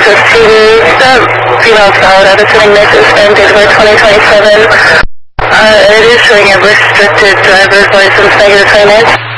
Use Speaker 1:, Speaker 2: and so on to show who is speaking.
Speaker 1: Kansas City. The female child out of turning Nexus and date of birth 2027. It is showing a restricted driver's license negative signage.